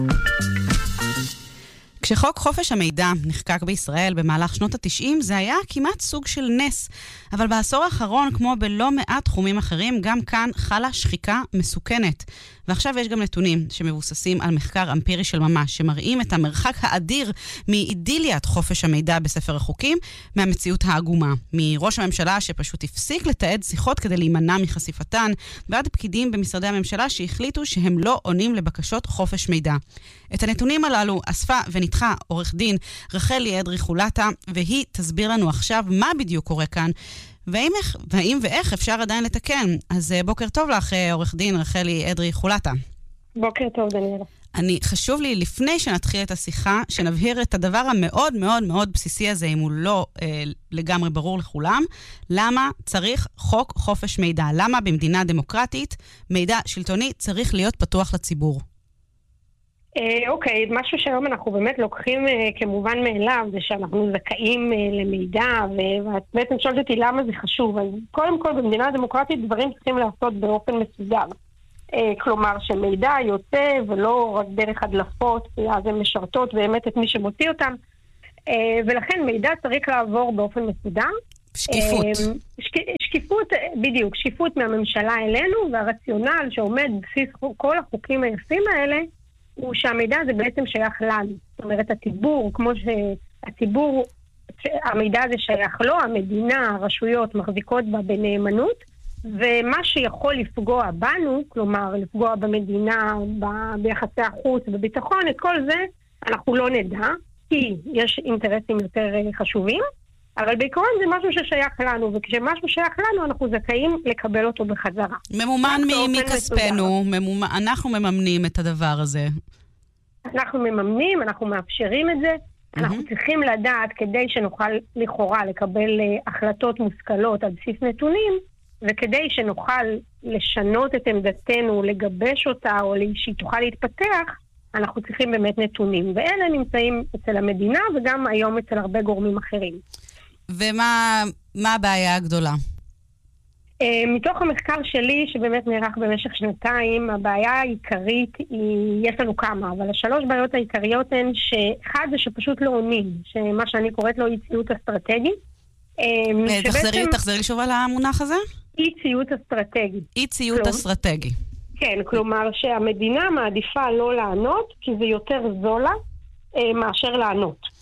כשחוק חופש המידע נחקק בישראל במהלך שנות ה-90, זה היה כמעט סוג של נס. אבל בעשור האחרון, כמו בלא מעט תחומים אחרים, גם כאן חלה שחיקה מסוכנת. ועכשיו יש גם נתונים שמבוססים על מחקר אמפירי של ממש, שמראים את המרחק האדיר מאידיליית חופש המידע בספר החוקים, מהמציאות העגומה. מראש הממשלה שפשוט הפסיק לתעד שיחות כדי להימנע מחשיפתן, ועד פקידים במשרדי הממשלה שהחליטו שהם לא עונים לבקשות חופש מידע. את הנתונים הללו אספה וניתחה עורך דין רחלי אדרי חולטה, והיא תסביר לנו עכשיו מה בדיוק קורה כאן, והאם ואיך אפשר עדיין לתקן. אז בוקר טוב לך, עורך דין רחלי אדרי חולטה. בוקר טוב, דניאלה. חשוב לי, לפני שנתחיל את השיחה, שנבהיר את הדבר המאוד מאוד מאוד בסיסי הזה, אם הוא לא לגמרי ברור לכולם, למה צריך חוק חופש מידע? למה במדינה דמוקרטית מידע שלטוני צריך להיות פתוח לציבור? אוקיי, משהו שהיום אנחנו באמת לוקחים כמובן מאליו, זה שאנחנו זכאים למידע, ואת בעצם שואלת אותי למה זה חשוב. אז קודם כל, במדינה דמוקרטית דברים צריכים לעשות באופן מסודר. כלומר, שמידע יוצא ולא רק דרך הדלפות, אז הן משרתות באמת את מי שמוציא אותם, ולכן מידע צריך לעבור באופן מסודר. שקיפות. שקיפות, בדיוק, שקיפות מהממשלה אלינו, והרציונל שעומד בסיס כל החוקים היפים האלה, הוא שהמידע הזה בעצם שייך לנו. זאת אומרת, הציבור, כמו שהציבור, המידע הזה שייך לו, המדינה, הרשויות מחזיקות בה בנאמנות, ומה שיכול לפגוע בנו, כלומר, לפגוע במדינה, ביחסי החוץ, בביטחון, את כל זה אנחנו לא נדע, כי יש אינטרסים יותר חשובים, אבל בעיקרון זה משהו ששייך לנו, וכשמשהו שייך לנו, אנחנו זכאים לקבל אותו בחזרה. ממומן מכספנו, אנחנו מממנים את הדבר הזה. אנחנו מממנים, אנחנו מאפשרים את זה, אנחנו צריכים לדעת כדי שנוכל לכאורה לקבל החלטות מושכלות על בסיס נתונים, וכדי שנוכל לשנות את עמדתנו, לגבש אותה, או שהיא תוכל להתפתח, אנחנו צריכים באמת נתונים. ואלה נמצאים אצל המדינה, וגם היום אצל הרבה גורמים אחרים. ומה הבעיה הגדולה? מתוך המחקר שלי, שבאמת נערך במשך שנתיים, הבעיה העיקרית יש לנו כמה, אבל השלוש בעיות העיקריות הן שאחד זה שפשוט לא עונים, שמה שאני קוראת לו אי ציות אסטרטגי. תחזרי שוב על המונח הזה? אי ציות אסטרטגי. אי ציות אסטרטגי. כן, כלומר שהמדינה מעדיפה לא לענות, כי זה יותר זולה מאשר לענות.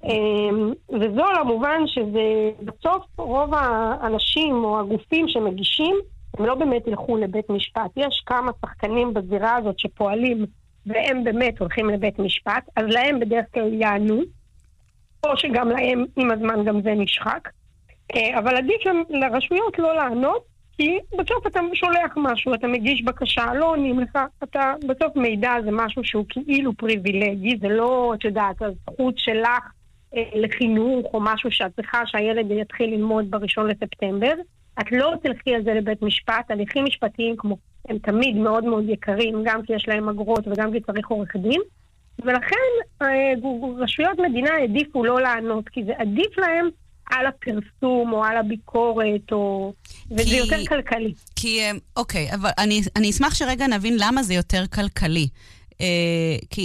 וזו למובן שזה בסוף רוב האנשים או הגופים שמגישים הם לא באמת ילכו לבית משפט. יש כמה שחקנים בזירה הזאת שפועלים והם באמת הולכים לבית משפט, אז להם בדרך כלל יענו, או שגם להם עם הזמן גם זה נשחק, אבל עדיף לרשויות לא לענות, כי בסוף אתה שולח משהו, אתה מגיש בקשה, לא עונים לך, אתה בסוף מידע זה משהו שהוא כאילו פריבילגי, זה לא, את יודעת, הזכות שלך לחינוך או משהו שאת צריכה שהילד יתחיל ללמוד ב1 לספטמבר, את לא תלכי על זה לבית משפט, הליכים משפטיים כמו הם תמיד מאוד מאוד יקרים, גם כי יש להם אגרות וגם כי צריך עורך דין, ולכן רשויות מדינה עדיפו לא לענות, כי זה עדיף להם על הפרסום או על הביקורת, וזה יותר כלכלי. אוקיי, אבל אני אשמח שרגע נבין למה זה יותר כלכלי. כי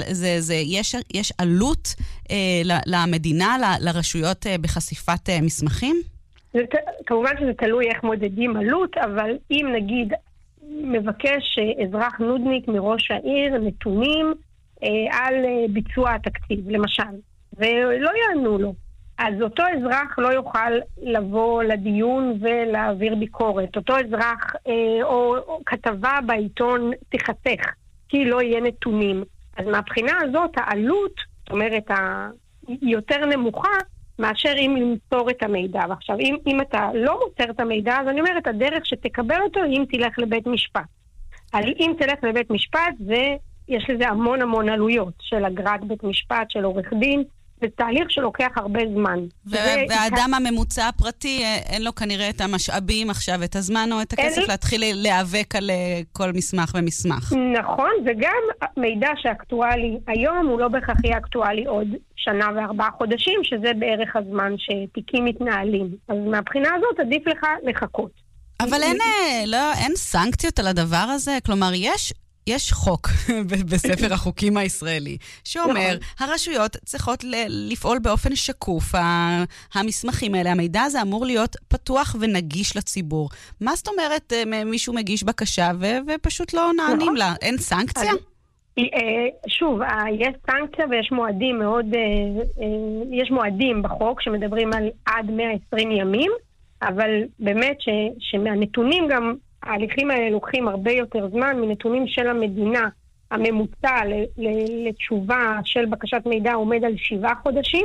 יש עלות למדינה, לרשויות בחשיפת מסמכים? כמובן שזה תלוי איך מודדים עלות, אבל אם נגיד מבקש אזרח נודניק מראש העיר נתונים על ביצוע התקציב, למשל, ולא יענו לו, אז אותו אזרח לא יוכל לבוא לדיון ולהעביר ביקורת. אותו אזרח או כתבה בעיתון תחתך, כי לא יהיה נתונים. אז מהבחינה הזאת העלות, זאת אומרת, היא יותר נמוכה מאשר אם למסור את המידע. ועכשיו, אם אתה לא מוסר את המידע, אז אני אומרת, הדרך שתקבל אותו, אם תלך לבית משפט. אם תלך לבית משפט, יש לזה המון המון עלויות של אגרת בית משפט, של עורך דין, זה תהליך שלוקח הרבה זמן. והאדם הממוצע הפרטי, אין לו כנראה את המשאבים עכשיו, את הזמן או את הכסף להתחיל להיאבק על כל מסמך ומסמך. נכון, וגם מידע שאקטואלי היום הוא לא בהכרח יהיה אקטואלי עוד 1 ו4 חודשים, שזה בערך הזמן שתיקים מתנהלים. אז מהבחינה הזאת עדיף לך לחכות. אבל אין סנקציות על הדבר הזה? כלומר, יש חוק בספר החוקים הישראלי, שאומר, הרשויות צריכות לפעול באופן שקוף. המסמכים האלה, המידע הזה אמור להיות פתוח ונגיש לציבור. מה זאת אומרת, מישהו מגיש בקשה ופשוט לא נענים לה? אין סנקציה? שוב, יש סנקציה ויש מועדים יש מועדים בחוק שמדברים על עד 120 ימים, אבל באמת שמהנתונים גם ההליכים האלה לוקחים הרבה יותר זמן, מנתונים של המדינה, הממוצע לתשובה של בקשת מידע עומד על 7 חודשים,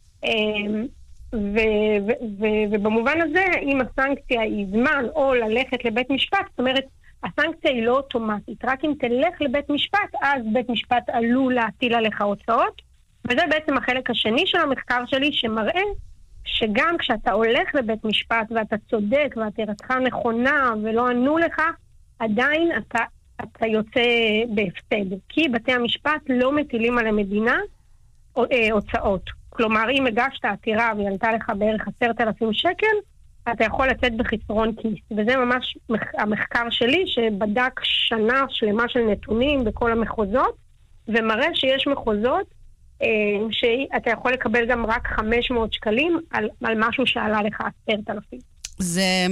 ובמובן הזה, אם הסנקציה היא זמן או ללכת לבית משפט, זאת אומרת, הסנקציה היא לא אוטומטית, רק אם תלך לבית משפט, אז בית משפט עלול להטיל עליך הוצאות, וזה בעצם החלק השני של המחקר שלי, שמראה שגם כשאתה הולך לבית משפט ואתה צודק ועתירתך נכונה ולא ענו לך, עדיין אתה יוצא בהפסד. כי בתי המשפט לא מטילים על המדינה הוצאות. כלומר, אם הגשת עתירה והיא עלתה לך בערך 10,000 שקל, אתה יכול לצאת בחסרון כיס. וזה ממש המחקר שלי שבדק שנה שלמה של נתונים בכל המחוזות, ומראה שיש מחוזות שאתה יכול לקבל גם רק 500 שקלים על משהו שעלה לך 10,000. זה